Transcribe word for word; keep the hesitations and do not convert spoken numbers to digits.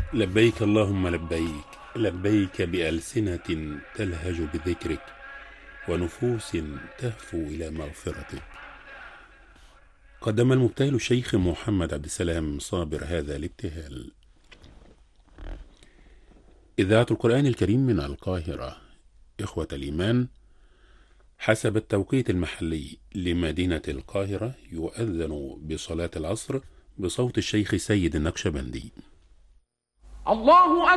لبيك اللهم لبيك، لبيك بألسنة تلهج بذكرك ونفوس تهفو إلى مغفرتك. قدم المبتهل الشيخ محمد عبد السلام صابر هذا الابتهال. إذاعة القرآن الكريم من القاهرة. إخوة الإيمان، حسب التوقيت المحلي لمدينة القاهرة يؤذن بصلاة العصر بصوت الشيخ سيد النقشبندي. الله